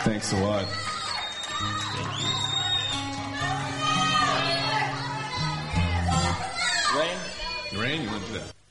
Thanks a lot. Rain? Rain, you want to do that?